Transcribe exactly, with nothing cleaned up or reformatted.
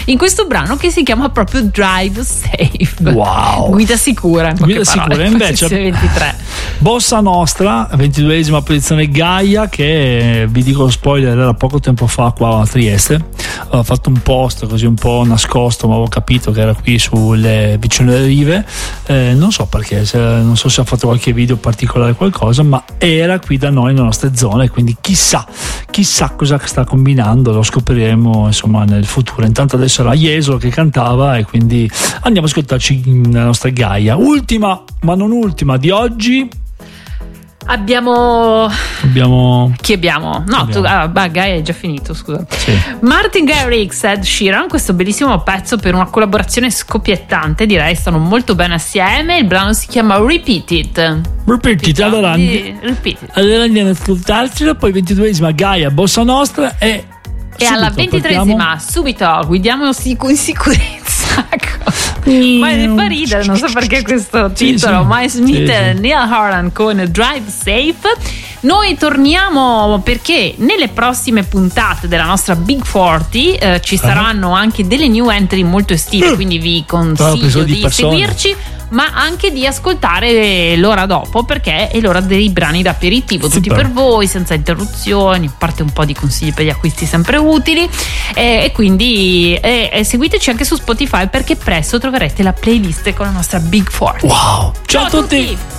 in questo brano che si chiama proprio Drive Safe. Wow. Guida sicura. Guida sicura. Invece ventitré. Bossa Nostra, ventiduesima posizione, Gaia, che vi dico lo spoiler, era poco tempo fa qua a Trieste. Ho fatto un post così un po' nascosto, ma avevo capito che era qui sulle vicino alle rive, eh, non so perché, se, non so se ha fatto qualche video particolare qualcosa, ma era qui da noi nelle nostre zone, quindi chissà chissà cosa sta combinando, lo scopriremo insomma nel futuro. Intanto adesso era Jesolo che cantava e quindi andiamo ad ascoltarci la nostra Gaia. Ultima ma non ultima di oggi. Abbiamo. Abbiamo. Chi abbiamo? No, abbiamo. tu. Ah, bah, Gaia è già finito, scusa. Sì. Martin Garrix e Ed Sheeran, questo bellissimo pezzo per una collaborazione scoppiettante, direi, stanno molto bene assieme. Il brano si chiama Repeat It. Repeat It, allora, Repeat It. allora andiamo ad ascoltarcelo. Poi ventiduesima Gaia, Bossa Nostra e. E alla ventitreesima, subito guidiamo in sicurezza. Ma mi fa ridere, non so perché questo titolo. Sì, sì. Miles Smith sì, e sì. Neil Horan con Drive Safe. Noi torniamo perché nelle prossime puntate della nostra Big quaranta eh, ci saranno anche delle new entry molto estive, quindi vi consiglio di, di seguirci, ma anche di ascoltare l'ora dopo, perché è l'ora dei brani d'aperitivo, tutti per voi, senza interruzioni, a parte un po' di consigli per gli acquisti sempre utili, e, e quindi e, e seguiteci anche su Spotify, perché presto troverete la playlist con la nostra Big quaranta. Wow, ciao, ciao a tutti, tutti.